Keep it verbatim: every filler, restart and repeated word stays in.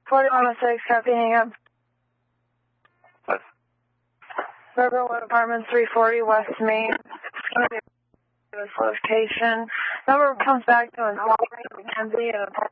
forty-one oh six, copy, hang up. What? Riverwood Apartments, three forty West Main. This location. Number comes back to an Mackenzie at